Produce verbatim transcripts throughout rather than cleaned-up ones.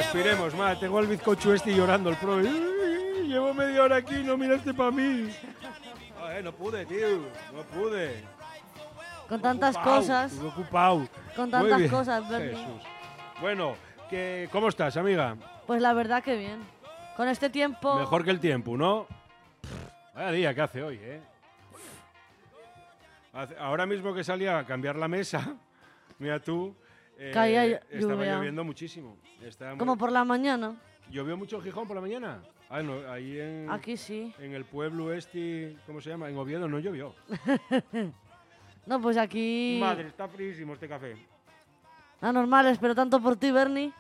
Respiremos, ma, tengo el bizcocho este llorando, el pro. Llevo media hora aquí y no miraste para mí. Ay, no pude, tío, no pude. Con tantas ocupado, cosas. Estuve ocupado. Con Muy tantas bien. cosas, Bernie. Jesús. Bueno, que, ¿cómo estás, amiga? Pues la verdad que bien. Con este tiempo... Mejor que el tiempo, ¿no? Vaya día que hace hoy, ¿eh? Hace- Ahora mismo que salía a cambiar la mesa, mira tú, eh, Caía estaba lluvia. lloviendo muchísimo. Estaba muy- Como por la mañana. ¿Llovió mucho en Gijón por la mañana? Ah, no, ahí en, Aquí sí. en el pueblo este, ¿cómo se llama? En Oviedo no llovió. No, pues aquí... Madre, está fríísimo este café. Anormal, espero tanto por ti, Bernie.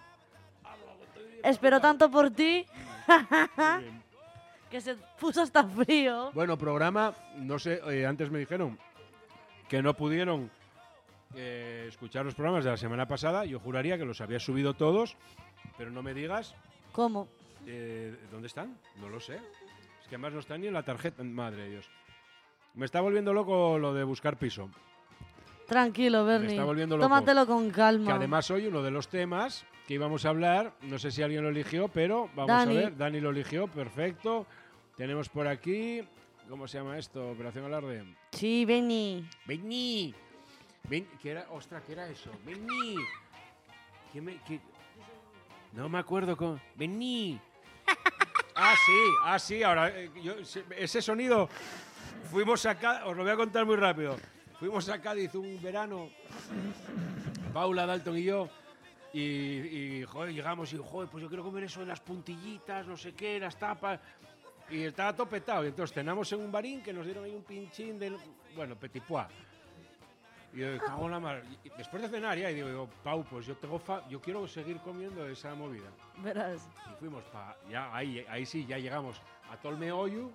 Espero tanto por ti. Muy bien. Que se puso hasta frío. Bueno, programa, no sé, eh, antes me dijeron que no pudieron eh, escuchar los programas de la semana pasada. Yo juraría que los había subido todos, pero no me digas ¿Cómo? eh, dónde están. No lo sé. Es que además no están ni en la tarjeta. Madre de Dios. Me está volviendo loco lo de buscar piso. Tranquilo, Bernie. está volviendo loco. Tómatelo con calma. Que además hoy uno de los temas que íbamos a hablar, no sé si alguien lo eligió, pero vamos Dani. a ver. Dani lo eligió, perfecto. Tenemos por aquí, ¿cómo se llama esto? Operación Alarde. Sí, Benny. Vení. Ven, ¿qué era? Ostras, ¿qué era eso? Vení. ¿Qué me, qué? No me acuerdo con. Vení. Ah, sí, ah, sí, ahora. eh, yo- se- ese sonido. Fuimos a Cádiz, os lo voy a contar muy rápido. Fuimos a Cádiz un verano, Paula, Dalton y yo, y, y joder, llegamos y, joder, pues yo quiero comer eso de las puntillitas, no sé qué, las tapas. Y estaba todo petado. Y entonces cenamos en un barín que nos dieron ahí un pinchín de, bueno, petit pois. Y yo, cago en la mar. Y después de cenar ya, y digo, digo, Pau, pues yo tengo fa yo quiero seguir comiendo esa movida. Verás. Y fuimos para, ya, ahí, ahí sí, ya llegamos a Tolmeoyu.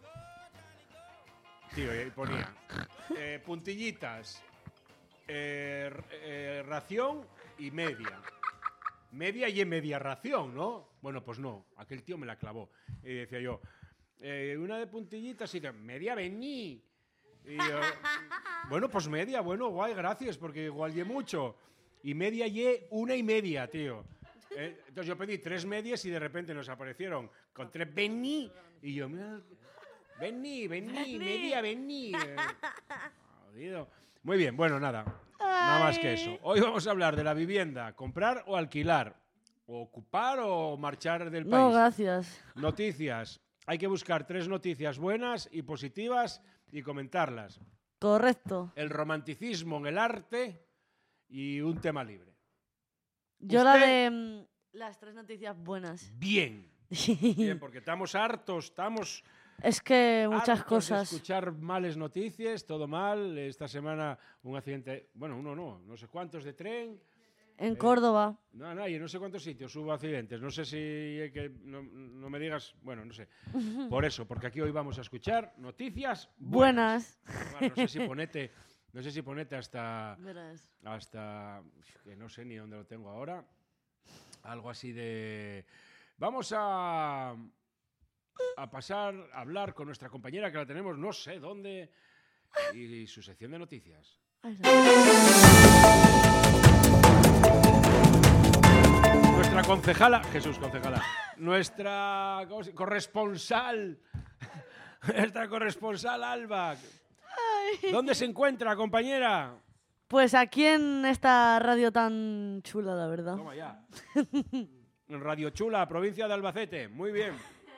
Tío, y ahí ponía eh, puntillitas, eh, r- eh, ración y media. Media y en media ración, ¿no? Bueno, pues no, aquel tío me la clavó. Y decía yo, eh, una de puntillitas y que media vení. Y yo, bueno, pues media, bueno, guay, gracias, porque igual ye mucho. Y media ye una y media, tío. Eh, entonces yo pedí tres medias y de repente nos aparecieron con tres vení. Y yo, mira, vení, vení, media, vení. Eh, jodido. Muy bien, bueno, nada. Nada más que eso. Hoy vamos a hablar de la vivienda, comprar o alquilar, o ocupar o marchar del No, país. gracias. Noticias. Hay que buscar tres noticias buenas y positivas y comentarlas. Correcto. El romanticismo en el arte y un tema libre. Yo la Usted- de mm, las tres noticias buenas. Bien. Bien, porque estamos hartos, estamos Es que muchas hartos de cosas. escuchar males noticias, todo mal. Esta semana un accidente, bueno, uno no, no sé cuántos de tren. En Córdoba. No, no, y en no sé cuántos sitios hubo accidentes. No sé si eh, que no, no me digas, bueno, no sé. Por eso, porque aquí hoy vamos a escuchar noticias buenas. Buenas. Bueno, no sé si ponete, no sé si ponete hasta Verás. hasta que no sé ni dónde lo tengo ahora. Algo así de vamos a a pasar a hablar con nuestra compañera que la tenemos no sé dónde y su sección de noticias. Ay, Nuestra concejala, Jesús concejala, nuestra ¿cómo se- corresponsal, nuestra corresponsal Alba. ¿Dónde se encuentra, compañera? Pues aquí en esta radio tan chula, la verdad. Toma ya. En Radio Chula, provincia de Albacete. Muy bien.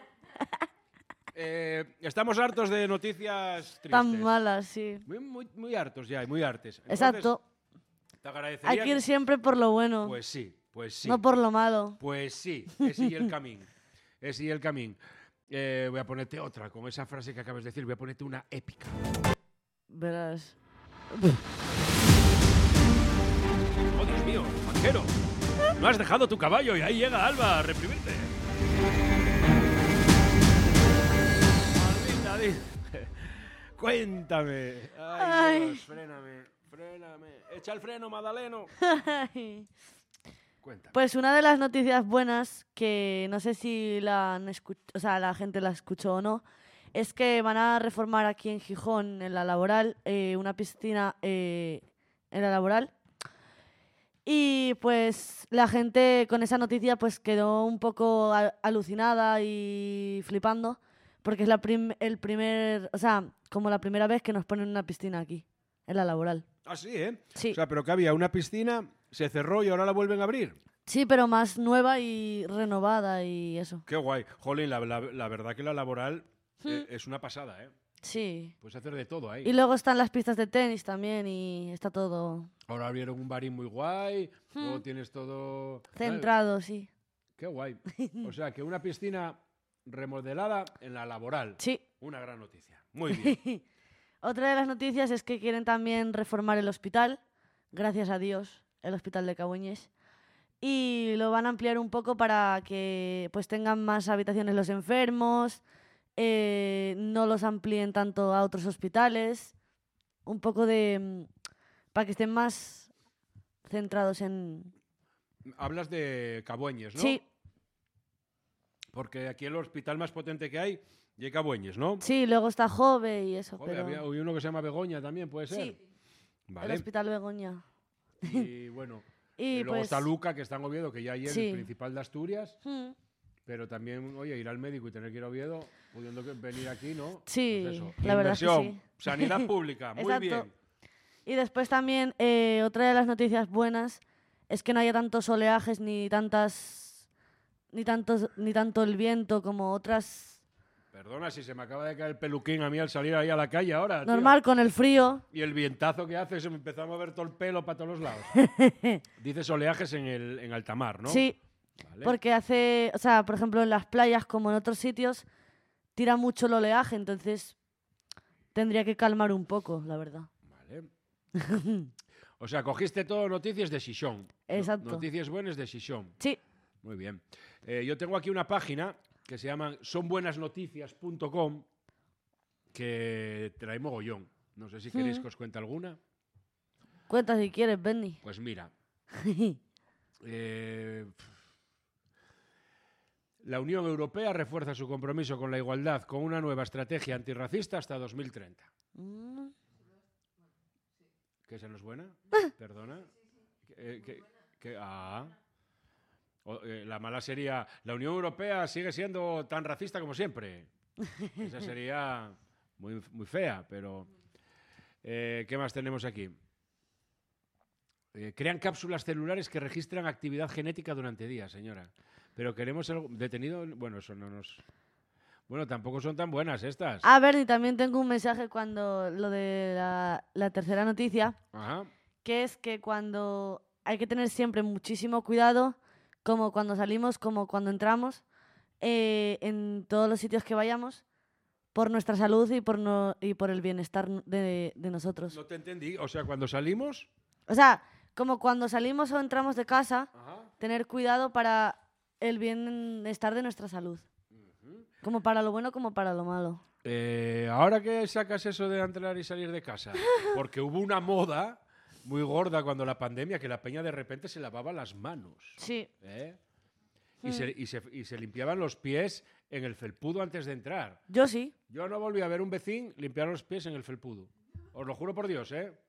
Eh, estamos hartos de noticias tristes. Tan malas, sí. Muy, muy, muy hartos ya, y muy hartes. Entonces, Exacto. Te agradecería Hay que ir siempre por lo bueno, Pues sí, pues sí. no por lo malo. Pues sí, ese y el camín. Ese y el camín. Eh, voy a ponerte otra, con esa frase que acabas de decir, voy a ponerte una épica. Verás. ¡Oh, Dios mío, banquero! No has dejado tu caballo y ahí llega Alba a reprimirte. Maldita, di- Cuéntame. Ay, Ay. Dios, fréname, fréname. Echa el freno, Madaleno. Cuéntame. Pues una de las noticias buenas, que no sé si la, han escu- o sea, la gente la escuchó o no, es que van a reformar aquí en Gijón, en la laboral, eh, una piscina eh, en la laboral. Y pues la gente con esa noticia pues quedó un poco a- alucinada y flipando, porque es la prim- el primer, o sea, como la primera vez que nos ponen una piscina aquí, en la laboral. Ah, sí, ¿eh? Sí. O sea, pero que había una piscina, se cerró y ahora la vuelven a abrir. Sí, pero más nueva y renovada y eso. Qué guay. Jolín, la, la- la verdad que la laboral Hmm. eh, es una pasada, ¿eh? Sí. Puedes hacer de todo ahí. Y luego están las pistas de tenis también y está todo Ahora abrieron un barín muy guay, Hmm. luego tienes todo... centrado, sí. Qué guay. O sea, que una piscina remodelada en la laboral. Sí. Una gran noticia. Muy bien. Otra de las noticias es que quieren también reformar el hospital, gracias a Dios, el hospital de Cabueñes. Y lo van a ampliar un poco para que pues tengan más habitaciones los enfermos, eh, no los amplíen tanto a otros hospitales, un poco de... mm, para que estén más centrados en... Hablas de Cabueñes, ¿no? Sí, Porque aquí el hospital más potente que hay es Cabueñes, ¿no? sí, luego está Jove y eso, Joder, pero... había hay uno que se llama Begoña también, ¿puede ser? Sí, el Vale. hospital Begoña. Y bueno, Y y luego pues... está Luca, que está en Oviedo, que ya ahí es Sí. el principal de Asturias. mm, Pero también, oye, ir al médico y tener que ir a Oviedo, pudiendo que- venir aquí, ¿no? Sí, Pues eso. la verdad es que Inversión, sí. sanidad pública, muy Exacto. bien. Y después también, eh, otra de las noticias buenas es que no haya tantos oleajes ni tantas ni tantos ni tanto el viento como otras. Perdona, si se me acaba de caer el peluquín a mí al salir ahí a la calle ahora, tío. Normal con el frío. Y el vientazo que hace, se me empezó a mover todo el pelo para todos los lados. Dices oleajes en, el, en alta mar, ¿no? Sí, Vale. porque hace, o sea, por ejemplo, en las playas como en otros sitios tira mucho el oleaje, entonces tendría que calmar un poco, la verdad. Vale. O sea, cogiste todo noticias de Xixón. No- Exacto. Noticias buenas de Xixón. Sí, Muy bien. Eh, yo tengo aquí una página que se llama son buenas noticias punto com que trae mogollón. No sé si queréis Mm. que os cuente alguna. cuenta si quieres, Benny. Pues mira. eh, la Unión Europea refuerza su compromiso con la igualdad con una nueva estrategia antirracista hasta dos mil treinta. Mm, ¿Que esa no es buena? Perdona. Eh, que- que- ah. O, eh, la mala sería, la Unión Europea sigue siendo tan racista como siempre. Esa sería muy, muy fea, pero... eh, ¿qué más tenemos aquí? Eh, crean cápsulas celulares que registran actividad genética durante días, señora. Pero queremos algo... Detenido... Bueno, eso no nos... Bueno, tampoco son tan buenas estas. Ah, Bernie, también tengo un mensaje cuando lo de la, la tercera noticia, Ajá. que es que cuando hay que tener siempre muchísimo cuidado, como cuando salimos, como cuando entramos, eh, en todos los sitios que vayamos, por nuestra salud y por, no, y por el bienestar de, de nosotros. No te entendí. O sea, cuando salimos... O sea, como cuando salimos o entramos de casa, Ajá. tener cuidado para el bienestar de nuestra salud. Como para lo bueno como para lo malo. Eh, ahora que sacas eso de entrar y salir de casa, porque hubo una moda muy gorda cuando la pandemia, que la peña de repente se lavaba las manos. Sí. ¿eh? Y, se, y, se, y se limpiaban los pies en el felpudo antes de entrar. Yo sí. Yo no volví a ver un vecino limpiar los pies en el felpudo. Os lo juro por Dios, ¿eh?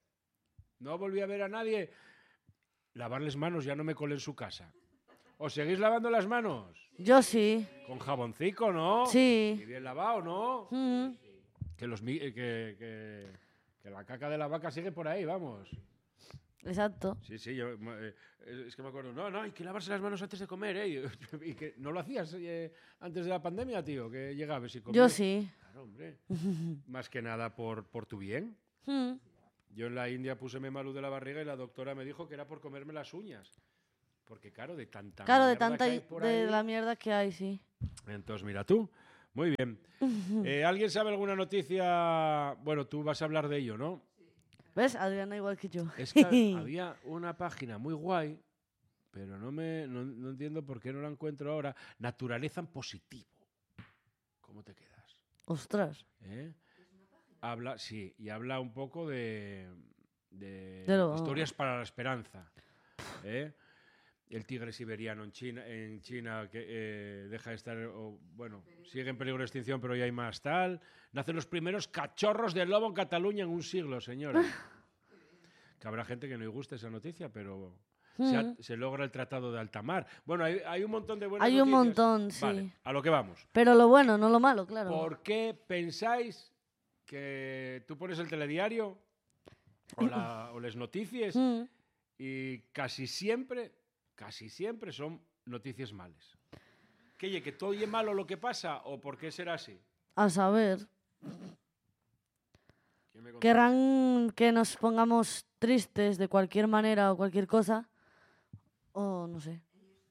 No volví a ver a nadie lavarles manos, ya no me colé en su casa. ¿Os seguís lavando las manos? Yo sí. Con jaboncico, ¿no? Y Sí. bien lavado, ¿no? Mm. Que, los, mi- eh, que, que, que la caca de la vaca sigue por ahí, vamos. Exacto. Sí, sí, yo, eh, es que me acuerdo, no, no, hay que lavarse las manos antes de comer, ¿eh? Y que no lo hacías eh, antes de la pandemia, tío, que llegabas y comías. Yo sí. Claro, hombre. Más que nada por, por tu bien. Mm. Yo en la India puseme malú de la barriga y la doctora me dijo que era por comerme las uñas. Porque, claro, de tanta Claro, de mierda tanta que hay y- por de ahí. la mierda que hay, sí. Entonces, mira tú. Muy bien. Eh, ¿Alguien sabe alguna noticia? Bueno, tú vas a hablar de ello, ¿no? ¿Ves? Adriana igual que yo. Es que había una página muy guay, pero no, me, no, no entiendo por qué no la encuentro ahora. Naturaleza en positivo. ¿Cómo te quedas? Ostras. ¿Eh? Habla, sí, y habla un poco de, de De lo- historias para la esperanza. ¿eh? El tigre siberiano en China, en China que eh, deja de estar, o, bueno, sigue en peligro de extinción, pero ya hay más tal. Nacen los primeros cachorros de lobo en Cataluña en un siglo, señora. Que habrá gente que no le guste esa noticia, pero se, ha- Mm. se logra el Tratado de Alta Mar. Bueno, hay, hay un montón de buenas Hay un noticias. montón, sí. Vale, a lo que vamos. Pero lo bueno, no lo malo, claro. ¿Por qué pensáis que tú pones el telediario o, la, o las noticias Mm. y casi siempre, casi siempre son noticias malas? ¿Que lle, que todo es malo lo que pasa o por qué será así? A saber, ¿Quién me conta? querrán que nos pongamos tristes de cualquier manera o cualquier cosa. O no sé.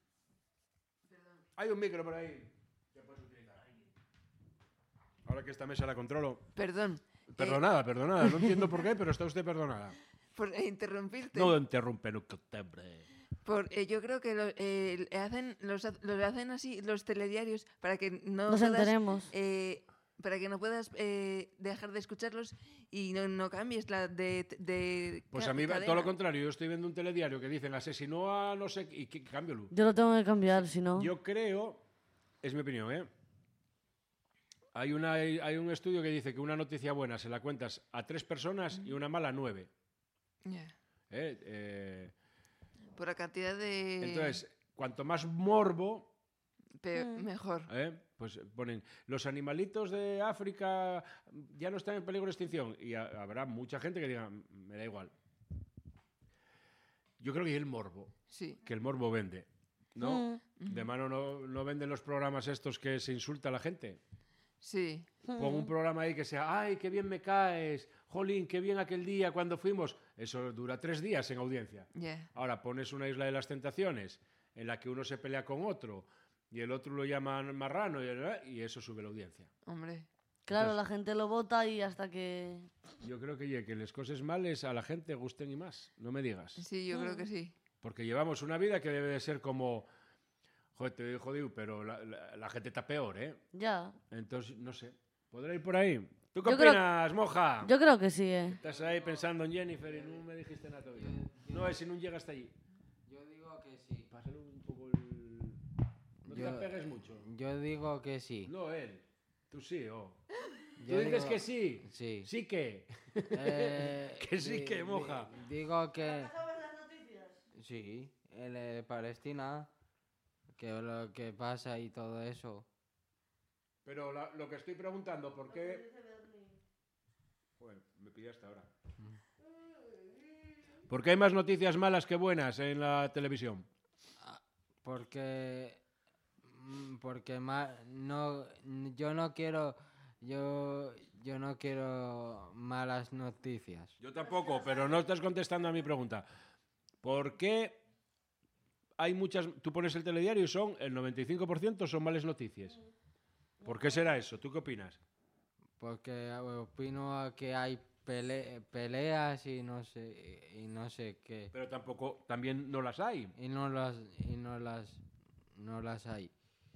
Hay un micro por ahí que puedes utilizar. Ahora que esta mesa la controlo. Perdón. Perdonada, perdonada. No entiendo por qué, pero está usted perdonada. Por eh, interrumpirte. No interrumpe nunca, hombre. Por, eh, yo creo que lo, eh, hacen, los, ha- los hacen así los telediarios para que no Nos puedas, enteremos. eh, para que no puedas eh, dejar de escucharlos y no, no cambies la de, de Pues ca- a mí va- cadena. todo lo contrario. Yo estoy viendo un telediario que dicen asesinó a no sé qué, y que cámbialo. Yo lo tengo que cambiar, si no. Yo creo, es mi opinión, ¿eh? Hay, una, hay un estudio que dice que una noticia buena se la cuentas a tres personas y una mala a nueve. Ya. ¿eh? Eh, Por la cantidad de... entonces, cuanto más morbo, pe- Mm. mejor. ¿eh? Pues ponen, los animalitos de África ya no están en peligro de extinción. Y a- habrá mucha gente que diga, me da igual. Yo creo que el morbo, Sí. que el morbo vende, ¿no? Mm. De mano no, no venden los programas estos que se insulta a la gente. Sí. Pon un programa ahí que sea, ay, qué bien me caes, jolín, qué bien aquel día cuando fuimos. Eso dura tres días en audiencia. Ya. Ahora pones una Isla de las Tentaciones en la que uno se pelea con otro y el otro lo llaman marrano y, y eso sube la audiencia. Hombre. Claro, Entonces- la gente lo vota y hasta que... Yo creo que, ye, que las cosas males a la gente gusten y más, no me digas. Sí, yo creo que sí. Porque llevamos una vida que debe de ser como, joder, te digo jodido, pero la, la- la gente está peor, ¿eh? Ya. Entonces, no sé, ¿podrá ir por ahí? ¿Tú qué Yo creo- opinas, moja? Yo creo que sí, eh. Estás ahí pensando en Jennifer y no me dijiste nada todavía. No, es si no llegas hasta allí. Yo digo que sí. Pásale un poco el... No te Yo- la pegues mucho. Yo digo que sí. No, él. Tú sí, oh. Tú Yo dices digo- que sí. Sí. Sí que. Eh, Que sí di- que, di- moja. Digo que... Sí, el de Palestina, que lo que pasa y todo eso. Pero la- lo que estoy preguntando, ¿por qué...? Bueno, me pillaste ahora. ¿Por qué hay más noticias malas que buenas en la televisión? Porque... mm, Porque ma- no, yo no quiero... Yo, yo no quiero malas noticias. Yo tampoco, pero no estás contestando a mi pregunta. ¿Por qué hay muchas... Tú pones el telediario y son el noventa y cinco por ciento son malas noticias? ¿Por qué será eso? ¿Tú qué opinas? Porque opino que hay pele- peleas y no sé y no sé qué. Pero tampoco, también no las hay. Y no las y no las no las hay.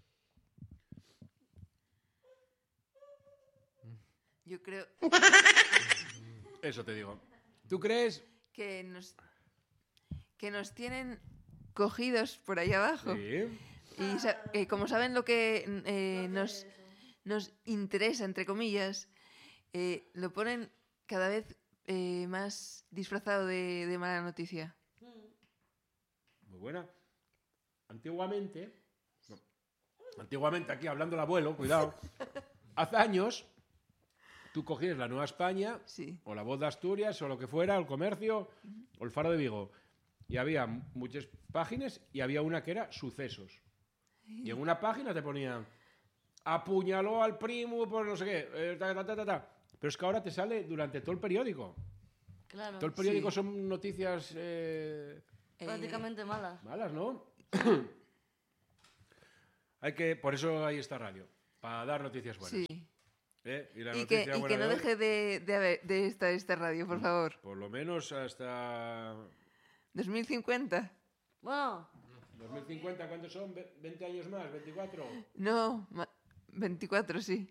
Yo creo Eso te digo. ¿Tú crees? que nos, que nos tienen cogidos por ahí abajo. Sí. Y sa- eh, como saben lo que eh, nos, nos interesa, entre comillas, eh, lo ponen cada vez eh, más disfrazado de, de mala noticia. Muy buena. Antiguamente, no, antiguamente aquí hablando el abuelo, cuidado, hace años tú cogías la Nueva España Sí. o la Voz de Asturias o lo que fuera, el Comercio o el Faro de Vigo y había m- muchas páginas y había una que era sucesos. Y en una página te ponían apuñaló al primo por no sé qué, eh, ta, ta, ta, ta, ta. Pero es que ahora te sale durante todo el periódico. Claro. Todo el periódico Sí. son noticias eh, Eh, Prácticamente malas. malas, ¿no? Hay que, por eso hay esta radio, para dar noticias buenas. sí. ¿eh? Y la Y que, noticia y buena que no de hoy, deje de, de, haber- de esta, esta radio, por favor. por lo menos hasta dos mil cincuenta. Bueno, dos mil cincuenta, ¿cuántos son? Ve- ¿veinte años más? ¿veinticuatro? No, ma- veinticuatro, sí.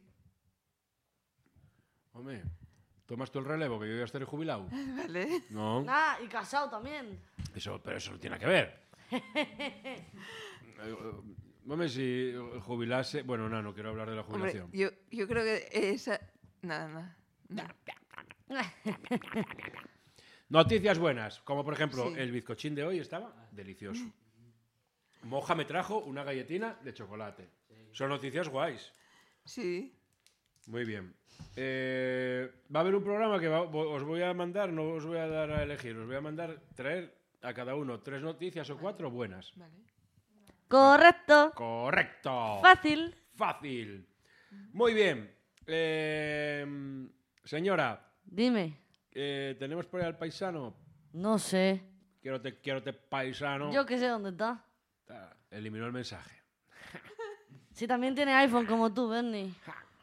Hombre, tomas tú el relevo, que yo voy a estar jubilado. Vale. No, ah, y casado también. eso, pero eso no tiene que ver. Eh, Hombre, si jubilase... Bueno, no, no quiero hablar de la Hombre, jubilación. yo, yo creo que esa... Nada, nada. nada. Noticias buenas, como por ejemplo, Sí. el bizcochín de hoy estaba delicioso. Moja me trajo una galletina de chocolate. Son noticias guays. Sí. Muy bien. Eh, va a haber un programa que va- vo- os voy a mandar, no os voy a dar a elegir, os voy a mandar traer a cada uno tres noticias o cuatro buenas. Vale. Correcto. Correcto. Fácil. Fácil. Muy bien. Eh, señora, Dime. eh, tenemos por ahí al paisano. No sé. Quiero te, quiero te paisano. Yo que sé dónde está. Ah, eliminó el mensaje. Si también tiene iPhone como tú, Bernie.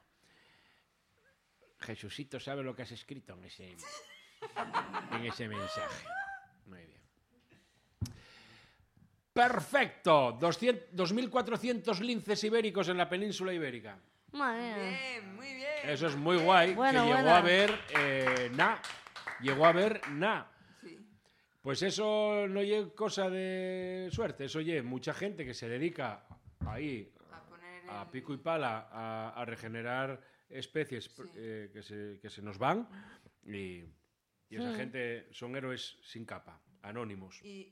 Jesucito sabe lo que has escrito en ese, en ese mensaje. Muy bien. Perfecto. doscientos, dos mil cuatrocientos linces ibéricos en la península ibérica. Madre mía. Bien, muy bien. Eso es muy guay. Bueno, que llegó buena. a ver eh, na. Llegó a ver na. Sí. Pues eso no es cosa de suerte. Eso es mucha gente que se dedica ahí A poner a el- pico y pala a, a regenerar especies Sí. eh, que, se, que se nos van y, y esa Mm. gente son héroes sin capa, anónimos. Y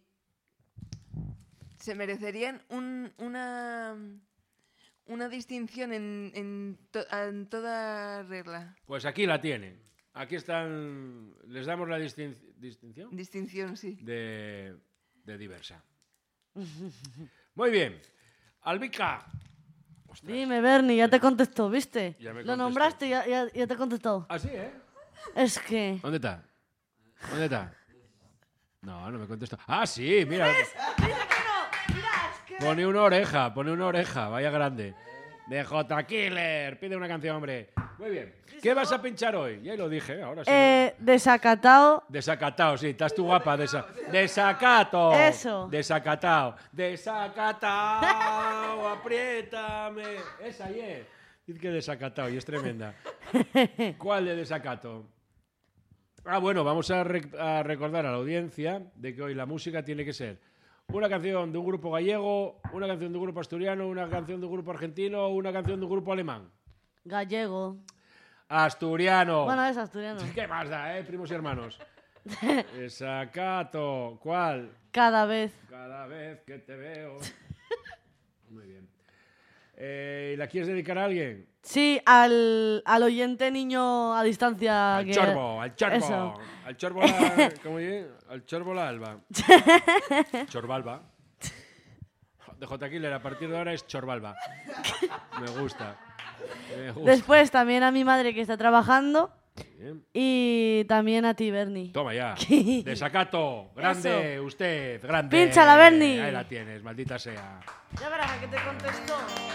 se merecerían un- una, una distinción en, en, to- en toda regla. Pues aquí la tienen. Aquí están, les damos la distin- distinción Distinción, sí. de, de diversa. Muy bien. Albica. Ostras. Dime, Bernie, ya te contestó, ¿viste? Ya me Lo contestó. nombraste y ya, ya, ya te he contestado. Ah, sí, ¿eh? Es que... ¿Dónde está? ¿Dónde está? No, no me contestó. Ah, sí, mira. Pone una oreja, pone una oreja, vaya grande. De J. Killer, pide una canción, hombre. Muy bien. ¿Qué vas a pinchar hoy? Ya lo dije, ahora sí. Eh, desacatado. Desacatado, sí, estás tú guapa. Desa desacato. Eso. Desacatado. Desacatado, apriétame. Esa, yeah. Dice que desacatado y es tremenda. ¿Cuál de desacato? Ah, bueno, vamos a, rec a recordar a la audiencia de que hoy la música tiene que ser una canción de un grupo gallego, una canción de un grupo asturiano, una canción de un grupo argentino, una canción de un grupo alemán. Gallego. Asturiano. Bueno, es asturiano. ¿Qué más da, eh, primos y hermanos? Desacato. ¿Cuál? Cada vez. Cada vez que te veo. Muy bien. Eh, ¿y ¿La quieres dedicar a alguien? Sí, al, al oyente niño a distancia. Al que- chorbo, al chorbo. Eso. Al chorbo la... ¿Cómo dice? Al chorbo la alba. Chorbalba. De J. Killer, a partir de ahora es Chorbalba. Me gusta. Me gusta. Después también a mi madre que está trabajando. Bien. Y también a ti, Bernie. Toma ya. Desacato. Grande, usted. Grande. Pínchala, Bernie. Ahí la tienes, maldita sea. Ya verás a que te contestó.